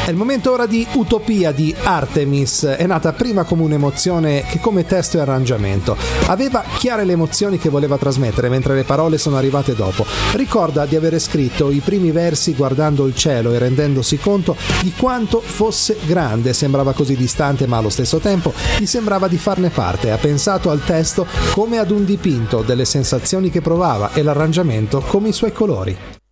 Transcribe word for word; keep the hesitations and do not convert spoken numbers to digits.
È il momento ora di Utopia di Artemis. È nata prima come un'emozione che come testo e arrangiamento. Aveva chiare le emozioni che voleva trasmettere, mentre le parole sono arrivate dopo. Ricorda di avere scritto i primi versi guardando il cielo e rendendosi conto di quanto fosse grande. Sembrava così distante, ma allo stesso tempo gli sembrava di farne parte. Ha pensato al testo come ad un dipinto, delle sensazioni che provava, e l'arrangiamento come i suoi colori.